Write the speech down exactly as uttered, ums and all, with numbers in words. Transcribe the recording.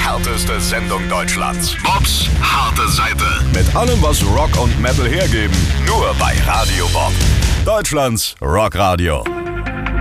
härteste Sendung Deutschlands. Bobs harte Seite. Mit allem, was Rock und Metal hergeben. Nur bei Radio Bob. Deutschlands Rockradio.